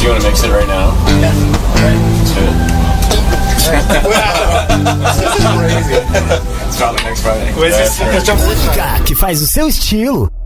So you want to mix it right now? Yeah. Alright, let's do it. This is crazy. It's probably next Friday. Música que faz o seu estilo